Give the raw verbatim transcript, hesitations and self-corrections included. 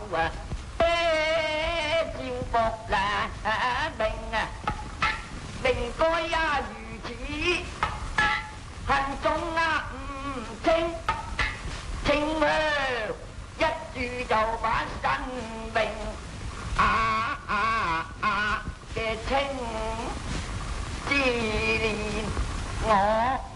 啊，照薄啦明啊，明該也如此，恨總呃唔清，清啊一住就把生命啊啊啊嘅清，自憐我。